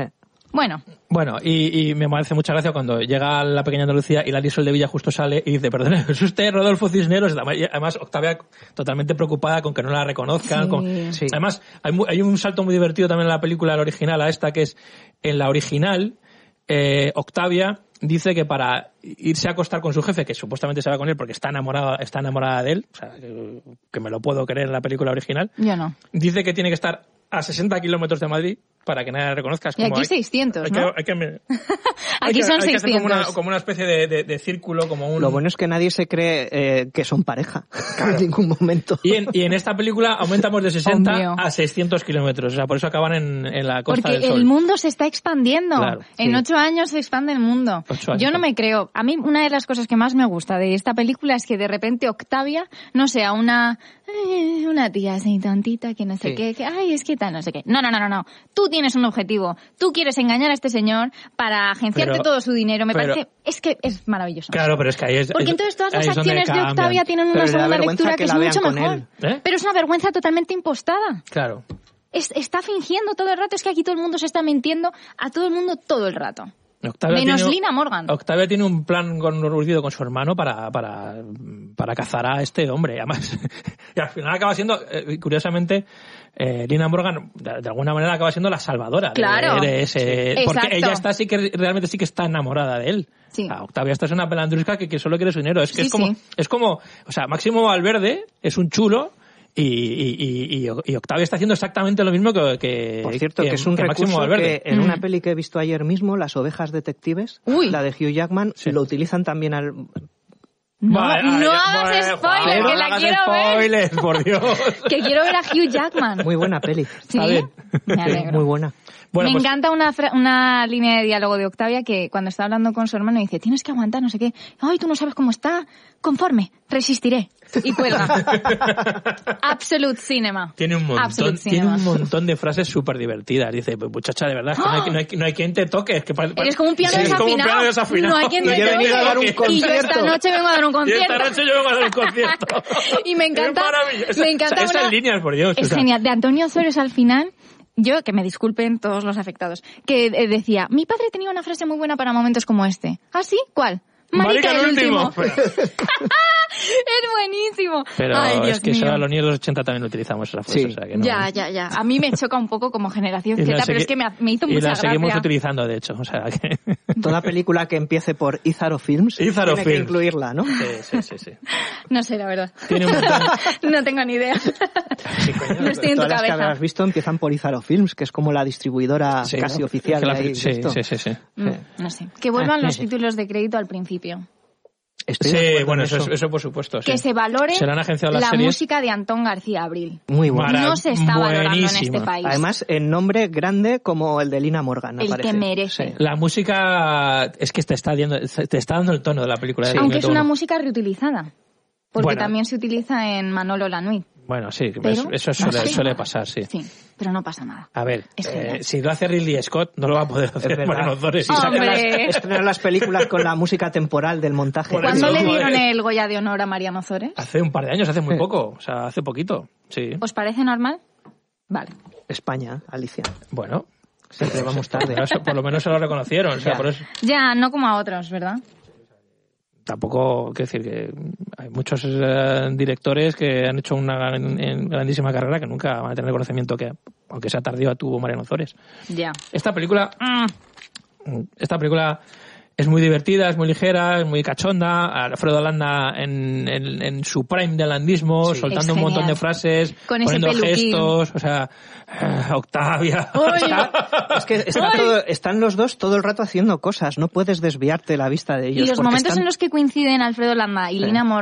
[SPEAKER 2] Bueno,
[SPEAKER 3] y me parece mucha gracia cuando llega la pequeña Andalucía y Lali Soldevilla justo sale y dice, perdón, ¿es usted Rodolfo Cisneros? Además, Octavia totalmente preocupada con que no la reconozcan.
[SPEAKER 2] Sí.
[SPEAKER 3] Además, hay un salto muy divertido también en la película, la original, a esta, que es en la original, Octavia dice que para irse a acostar con su jefe, que supuestamente se va con él porque está enamorada de él, o sea, que me lo puedo creer en la película original.
[SPEAKER 2] Yo no.
[SPEAKER 3] Dice que tiene que estar a 60 kilómetros de Madrid para que nadie la reconozca.
[SPEAKER 2] Y aquí 600, ¿no? Aquí son 600.
[SPEAKER 3] Hay que hacer como una especie de círculo, como un...
[SPEAKER 1] Lo bueno es que nadie se cree que son pareja en ningún momento.
[SPEAKER 3] Y en esta película aumentamos de 60 a 600 kilómetros. O sea, por eso acaban en la Costa del Sol.
[SPEAKER 2] Porque el mundo se está expandiendo.
[SPEAKER 3] Claro,
[SPEAKER 2] en 8 años se expande el mundo. Yo no me creo. A mí una de las cosas que más me gusta de esta película es que de repente Octavia no sea una tía así tontita que no sé qué, que ay, es que tal, no sé qué. No. Tú tienes un objetivo. Tú quieres engañar a este señor para agenciarte todo su dinero. Me parece, es que es maravilloso.
[SPEAKER 3] Claro, pero es que ahí es...
[SPEAKER 2] Porque entonces todas las acciones de Octavia tienen una segunda lectura que es mucho mejor. Pero es una vergüenza totalmente impostada.
[SPEAKER 3] Claro.
[SPEAKER 2] Está fingiendo todo el rato. Es que aquí todo el mundo se está mintiendo a todo el mundo todo el rato.
[SPEAKER 3] Menos
[SPEAKER 2] Lina Morgan.
[SPEAKER 3] Octavia tiene un plan urdido con su hermano para cazar a este hombre. Además, y al final acaba siendo, curiosamente, Lina Morgan de alguna manera acaba siendo la salvadora de ese...
[SPEAKER 2] Sí.
[SPEAKER 3] Porque
[SPEAKER 2] Exacto.
[SPEAKER 3] ella realmente sí que está enamorada de él.
[SPEAKER 2] Sí.
[SPEAKER 3] Octavia esta es una pelandrusca que solo quiere su dinero. Es que
[SPEAKER 2] Sí,
[SPEAKER 3] es como, o sea, Máximo Valverde es un chulo. Y Octavia está haciendo exactamente lo mismo que
[SPEAKER 1] por cierto, que es un recurso que en una peli que he visto ayer mismo, Las ovejas detectives, la de Hugh Jackman, lo utilizan también al...
[SPEAKER 2] No hagas spoiler, que la quiero ver.
[SPEAKER 3] Por Dios.
[SPEAKER 2] Que quiero ver a Hugh Jackman.
[SPEAKER 1] Muy buena peli.
[SPEAKER 2] ¿Sí? Me alegro.
[SPEAKER 1] Muy buena.
[SPEAKER 2] Bueno, me encanta una línea de diálogo de Octavia que cuando está hablando con su hermano dice, tienes que aguantar, no sé qué. Ay, tú no sabes cómo está. Conforme, resistiré. Y cuelga. Absolute cinema.
[SPEAKER 3] Tiene un montón de frases súper divertidas. Dice, muchacha, de verdad, es que no hay quien te toque. Es que
[SPEAKER 2] eres como un piano desafinado. No hay quien te toque.
[SPEAKER 1] A dar un concierto.
[SPEAKER 2] Y yo esta noche vengo a dar un concierto. Y me encanta. Me encanta
[SPEAKER 3] esas líneas, por Dios.
[SPEAKER 2] Es genial. De Antonio Ozores al final... Yo, que me disculpen todos los afectados, que decía, mi padre tenía una frase muy buena para momentos como este. ¿Ah, sí? ¿Cuál? Marica el último. Es buenísimo.
[SPEAKER 3] Pero
[SPEAKER 2] ay, Dios
[SPEAKER 3] es que
[SPEAKER 2] mío.
[SPEAKER 3] eso a los niños de los 80 también lo utilizamos esa frase.
[SPEAKER 1] Sí.
[SPEAKER 3] O sea, que no...
[SPEAKER 2] Ya. A mí me choca un poco como generación Z, pero es que me hizo mucha gracia.
[SPEAKER 3] Y la seguimos utilizando, de hecho. O sea, que...
[SPEAKER 1] Toda película que empiece por Ízaro Films tiene que incluirla, ¿no?
[SPEAKER 3] Sí.
[SPEAKER 2] No sé, la verdad.
[SPEAKER 3] Tiene un montón...
[SPEAKER 2] No tengo ni idea.
[SPEAKER 1] Sí, coño,
[SPEAKER 2] no estoy en tu
[SPEAKER 1] todas las
[SPEAKER 2] cabeza.
[SPEAKER 1] que habrás visto empiezan por Ízaro Films, que es como la distribuidora casi oficial de ahí.
[SPEAKER 3] Sí.
[SPEAKER 2] No sé. Que vuelvan los títulos de crédito al principio.
[SPEAKER 3] Bueno, eso por supuesto.
[SPEAKER 2] Que se valore la música de Antón García Abril.
[SPEAKER 1] Muy buena.
[SPEAKER 2] No se está valorando en este país.
[SPEAKER 1] Además, en nombre grande como el de Lina Morgan.
[SPEAKER 2] El que merece.
[SPEAKER 3] Sí. La música es que te está dando el tono de la película.
[SPEAKER 2] Aunque es una música reutilizada. Porque también se utiliza en Manolo Lanuit.
[SPEAKER 3] Bueno, sí, eso suele pasar, sí.
[SPEAKER 2] Sí, pero no pasa nada.
[SPEAKER 3] A ver, si lo hace Ridley Scott, no lo va a poder hacer Mariano Ozores.
[SPEAKER 1] Estrenar las películas con la música temporal del montaje.
[SPEAKER 2] ¿Cuándo le dieron el Goya de Honor a Mariano Ozores?
[SPEAKER 3] Hace un par de años, hace muy poco. O sea, hace poquito, sí.
[SPEAKER 2] ¿Os parece normal? Vale.
[SPEAKER 1] España, Alicia.
[SPEAKER 3] Bueno.
[SPEAKER 1] Siempre vamos tarde.
[SPEAKER 3] Por lo menos se lo reconocieron. O sea, por eso...
[SPEAKER 2] Ya, no como a otros, ¿verdad?
[SPEAKER 3] Tampoco, quiero decir que hay muchos directores que han hecho una grandísima carrera que nunca van a tener el conocimiento que, aunque sea tardío, tuvo Mariano Ozores.
[SPEAKER 2] Ya.
[SPEAKER 3] Esta película es muy divertida, es muy ligera, es muy cachonda. Alfredo Landa en su prime de landismo, soltando un montón de frases,
[SPEAKER 2] con
[SPEAKER 3] poniendo
[SPEAKER 2] ese
[SPEAKER 3] gestos, o sea, Octavia.
[SPEAKER 1] Es que están los dos todo el rato haciendo cosas, no puedes desviarte la vista de ellos.
[SPEAKER 2] Y los momentos en los que coinciden Alfredo Landa y Lina Morgan